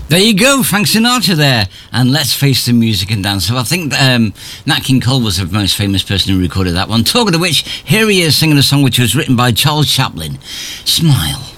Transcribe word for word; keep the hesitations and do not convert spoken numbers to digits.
There you go, Frank Sinatra there, and Let's Face the Music and Dance. So I think um, Nat King Cole was the most famous person who recorded that one. Talking of which, here he is singing a song which was written by Charles Chaplin. Smile.